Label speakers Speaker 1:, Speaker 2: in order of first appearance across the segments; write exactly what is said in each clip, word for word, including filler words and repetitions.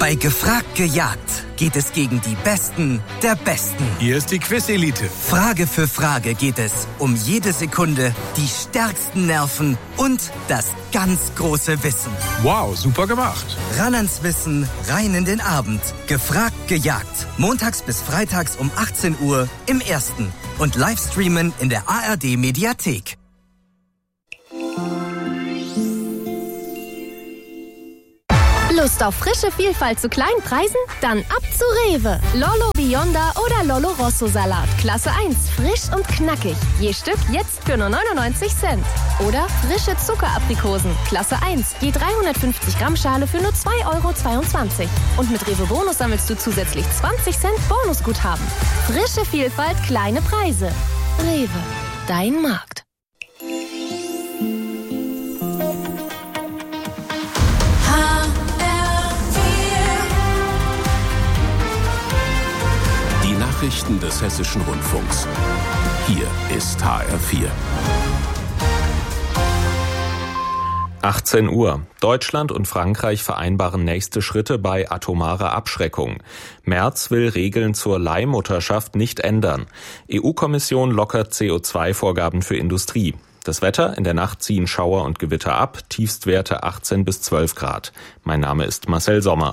Speaker 1: Bei Gefragt gejagt geht es gegen die Besten der Besten.
Speaker 2: Hier ist die Quiz-Elite.
Speaker 1: Frage für Frage geht es um jede Sekunde, die stärksten Nerven und das ganz große Wissen.
Speaker 2: Wow, super gemacht.
Speaker 1: Ran ans Wissen, rein in den Abend. Gefragt gejagt. Montags bis freitags um achtzehn Uhr im Ersten. Und Livestreamen in der A R D-Mediathek.
Speaker 3: Lust auf frische Vielfalt zu kleinen Preisen? Dann ab zu Rewe. Lollo Bionda oder Lollo Rosso Salat. Klasse eins, frisch und knackig. Je Stück jetzt für nur neunundneunzig Cent. Oder frische Zuckeraprikosen. Klasse eins, je dreihundertfünfzig Gramm Schale für nur zwei Euro zweiundzwanzig. Und mit Rewe Bonus sammelst du zusätzlich zwanzig Cent Bonusguthaben. Frische Vielfalt, kleine Preise. Rewe, dein Markt.
Speaker 4: Nachrichten des Hessischen Rundfunks. Hier ist H R vier.
Speaker 5: achtzehn Uhr. Deutschland und Frankreich vereinbaren nächste Schritte bei atomarer Abschreckung. Merz will Regeln zur Leihmutterschaft nicht ändern. E U-Kommission lockert C O zwei Vorgaben für Industrie. Das Wetter: In der Nacht ziehen Schauer und Gewitter ab, Tiefstwerte achtzehn bis zwölf Grad. Mein Name ist Marcel Sommer.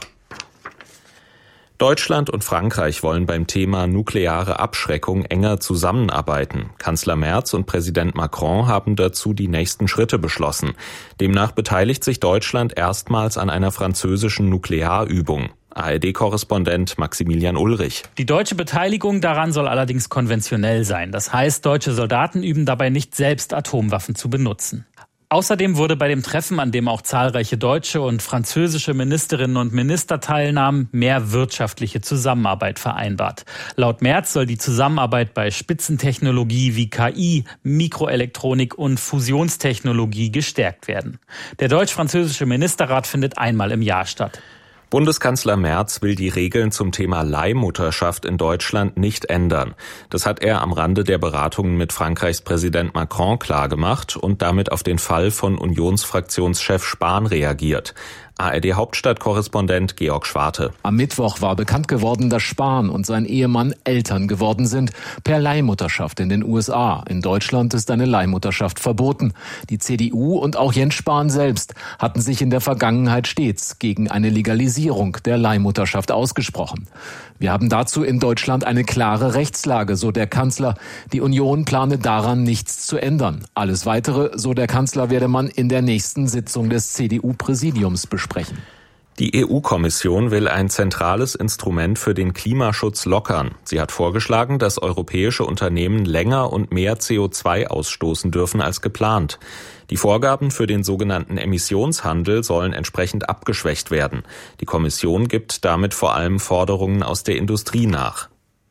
Speaker 5: Deutschland und Frankreich wollen beim Thema nukleare Abschreckung enger zusammenarbeiten. Kanzler Merz und Präsident Macron haben dazu die nächsten Schritte beschlossen. Demnach beteiligt sich Deutschland erstmals an einer französischen Nuklearübung. A R D-Korrespondent Maximilian Ulrich.
Speaker 6: Die deutsche Beteiligung daran soll allerdings konventionell sein. Das heißt, deutsche Soldaten üben dabei nicht selbst, Atomwaffen zu benutzen. Außerdem wurde bei dem Treffen, an dem auch zahlreiche deutsche und französische Ministerinnen und Minister teilnahmen, mehr wirtschaftliche Zusammenarbeit vereinbart. Laut Merz soll die Zusammenarbeit bei Spitzentechnologie wie K I, Mikroelektronik und Fusionstechnologie gestärkt werden. Der deutsch-französische Ministerrat findet einmal im Jahr statt.
Speaker 5: Bundeskanzler Merz will die Regeln zum Thema Leihmutterschaft in Deutschland nicht ändern. Das hat er am Rande der Beratungen mit Frankreichs Präsident Macron klargemacht und damit auf den Fall von Unionsfraktionschef Spahn reagiert. A R D-Hauptstadtkorrespondent Georg Schwarte.
Speaker 7: Am Mittwoch war bekannt geworden, dass Spahn und sein Ehemann Eltern geworden sind per Leihmutterschaft in den U S A. In Deutschland ist eine Leihmutterschaft verboten. Die C D U und auch Jens Spahn selbst hatten sich in der Vergangenheit stets gegen eine Legalisierung der Leihmutterschaft ausgesprochen. Wir haben dazu in Deutschland eine klare Rechtslage, so der Kanzler. Die Union plane daran nichts zu ändern. Alles Weitere, so der Kanzler, werde man in der nächsten Sitzung des C D U-Präsidiums besprechen.
Speaker 5: Die E U-Kommission will ein zentrales Instrument für den Klimaschutz lockern. Sie hat vorgeschlagen, dass europäische Unternehmen länger und mehr C O zwei ausstoßen dürfen als geplant. Die Vorgaben für den sogenannten Emissionshandel sollen entsprechend abgeschwächt werden. Die Kommission gibt damit vor allem Forderungen aus der Industrie nach.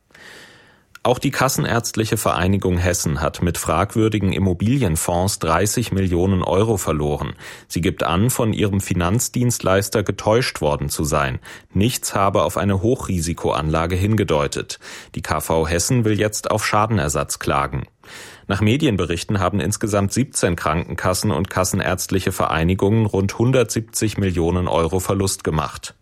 Speaker 5: Auch die Kassenärztliche Vereinigung Hessen hat mit fragwürdigen Immobilienfonds dreißig Millionen Euro verloren. Sie gibt an, von ihrem Finanzdienstleister getäuscht worden zu sein. Nichts habe auf eine Hochrisikoanlage hingedeutet. Die K V Hessen will jetzt auf Schadenersatz klagen. Nach Medienberichten haben insgesamt siebzehn Krankenkassen und kassenärztliche Vereinigungen rund hundertsiebzig Millionen Euro Verlust gemacht.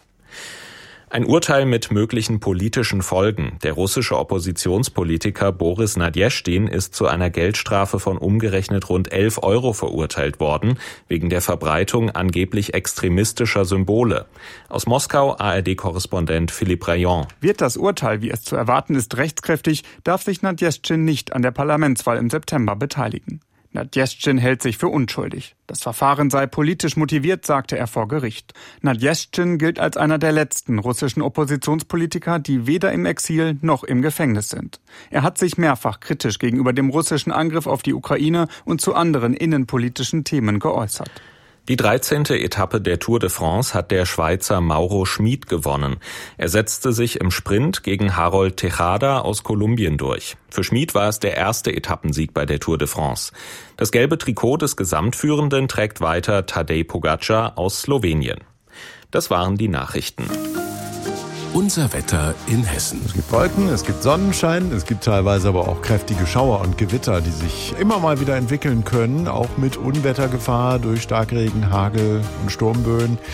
Speaker 5: Ein Urteil mit möglichen politischen Folgen. Der russische Oppositionspolitiker Boris Nadjeschtin ist zu einer Geldstrafe von umgerechnet rund elf Euro verurteilt worden, wegen der Verbreitung angeblich extremistischer Symbole. Aus Moskau A R D-Korrespondent Philipp Rayon.
Speaker 8: Wird das Urteil, wie es zu erwarten ist, rechtskräftig, darf sich Nadjeschtin nicht an der Parlamentswahl im September beteiligen. Nadjeschtin hält sich für unschuldig. Das Verfahren sei politisch motiviert, sagte er vor Gericht. Nadjeschtin gilt als einer der letzten russischen Oppositionspolitiker, die weder im Exil noch im Gefängnis sind. Er hat sich mehrfach kritisch gegenüber dem russischen Angriff auf die Ukraine und zu anderen innenpolitischen Themen geäußert.
Speaker 5: Die dreizehnte Etappe der Tour de France hat der Schweizer Mauro Schmid gewonnen. Er setzte sich im Sprint gegen Harold Tejada aus Kolumbien durch. Für Schmid war es der erste Etappensieg bei der Tour de France. Das gelbe Trikot des Gesamtführenden trägt weiter Tadej Pogačar aus Slowenien. Das waren die Nachrichten.
Speaker 4: Unser Wetter in Hessen.
Speaker 9: Es gibt Wolken, es gibt Sonnenschein, es gibt teilweise aber auch kräftige Schauer und Gewitter, die sich immer mal wieder entwickeln können, auch mit Unwettergefahr durch Starkregen, Hagel und Sturmböen.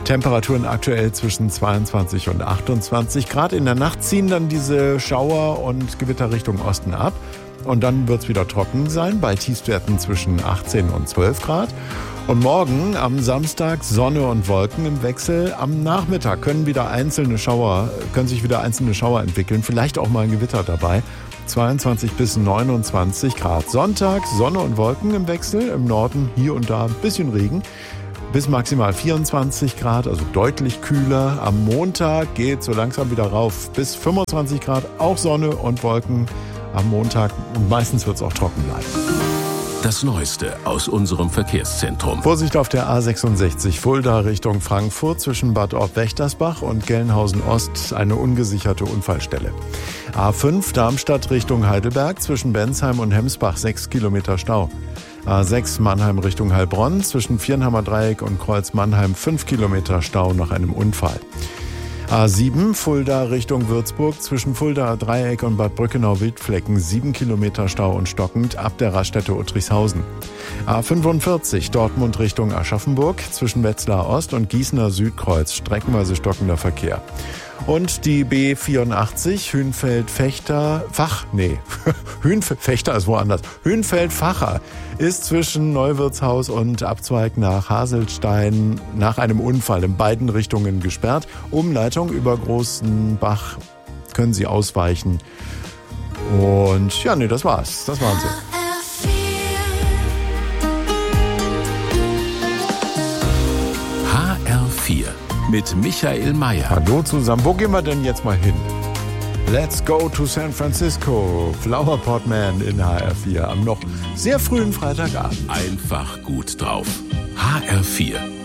Speaker 9: Temperaturen aktuell zwischen zweiundzwanzig und achtundzwanzig Grad. In der Nacht ziehen dann diese Schauer und Gewitter Richtung Osten ab. Und dann wird es wieder trocken sein, bei Tiefstwerten zwischen achtzehn und zwölf Grad. Und morgen am Samstag Sonne und Wolken im Wechsel. Am Nachmittag können wieder einzelne Schauer, können sich wieder einzelne Schauer entwickeln. Vielleicht auch mal ein Gewitter dabei. zweiundzwanzig bis neunundzwanzig Grad. Sonntag Sonne und Wolken im Wechsel. Im Norden hier und da ein bisschen Regen. Bis maximal vierundzwanzig Grad, also deutlich kühler. Am Montag geht so langsam wieder rauf bis fünfundzwanzig Grad. Auch Sonne und Wolken am Montag. Und meistens wird es auch trocken bleiben.
Speaker 4: Das Neueste aus unserem Verkehrszentrum.
Speaker 9: Vorsicht auf der A sechsundsechzig Fulda Richtung Frankfurt zwischen Bad Orb-Wächtersbach und Gelnhausen Ost eine ungesicherte Unfallstelle. A fünf Darmstadt Richtung Heidelberg zwischen Bensheim und Hemsbach sechs Kilometer Stau. A sechs Mannheim Richtung Heilbronn zwischen Viernheimer Dreieck und Kreuz Mannheim fünf Kilometer Stau nach einem Unfall. A sieben Fulda Richtung Würzburg zwischen Fulda Dreieck und Bad Brückenau-Wildflecken sieben Kilometer Stau und stockend ab der Raststätte Uttrichshausen. A fünfundvierzig Dortmund Richtung Aschaffenburg zwischen Wetzlar Ost und Gießener Südkreuz streckenweise stockender Verkehr. Und die B vierundachtzig Hünfeld-Fechter, Fach, nee, Hünfeld-Fechter ist woanders. Hünfeld-Facher ist zwischen Neuwirtshaus und Abzweig nach Haselstein nach einem Unfall in beiden Richtungen gesperrt. Umleitung über Großen Bach können Sie ausweichen. Und ja, nee, das war's. Das waren sie.
Speaker 4: H R vier mit Michael Mayer.
Speaker 9: Hallo zusammen. Wo gehen wir denn jetzt mal hin? Let's go to San Francisco. Flowerpot Man in H R vier am noch sehr frühen Freitagabend.
Speaker 4: Einfach gut drauf. H R vier.